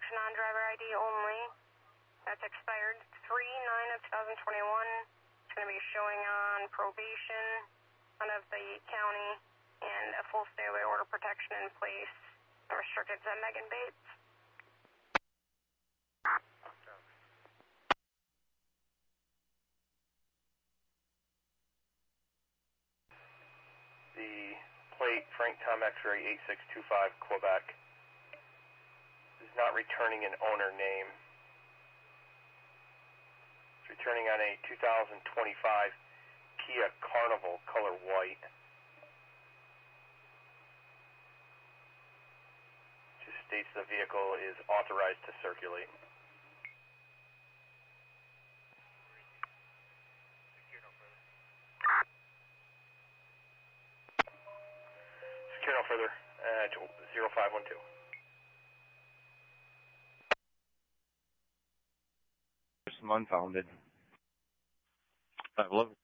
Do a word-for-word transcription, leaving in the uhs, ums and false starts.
non-driver I D only. That's expired three nine of twenty twenty-one. It's going to be showing on probation, one of the county, and a full stay-away order protection in place. Restricted to Megan Bates. The plate, Frank Tom X-ray eight six two five, Quebec, is not returning an owner name. It's returning on a two thousand twenty-five Kia Carnival, color white. Just states the vehicle is authorized to circulate. Secure no further at zero five one two. Some unfounded. five eleven.